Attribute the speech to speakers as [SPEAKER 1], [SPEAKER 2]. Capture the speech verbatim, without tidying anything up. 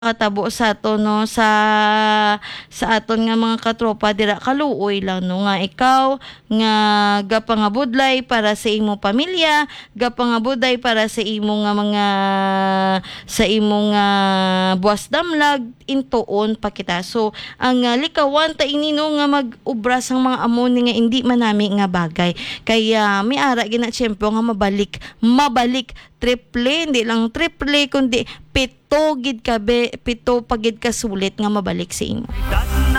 [SPEAKER 1] Katabo sa aton no sa sa aton nga mga katropa dira kaluoy lang no nga ikaw nga gapangabudlay para sa imong pamilya, gapangabudlay para sa imong nga mga sa imong nga buwas damlag intuon pa kita. So ang uh, likawan ta ini no nga mag-ubra sang mga amon nga hindi manami nga bagay. Kaya may ara gina tiyempo nga mabalik, mabalik triple, hindi lang triple kundi pito gid ka be, pito pagid ka sulit nga mabalik sa imo.